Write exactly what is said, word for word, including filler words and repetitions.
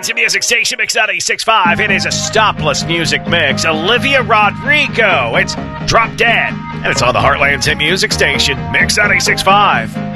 It's a music station, Mix ninety-six point five. It is a stopless music mix. Olivia Rodrigo. It's Drop Dead. And it's on the Heartland's hit music station, Mix ninety-six point five.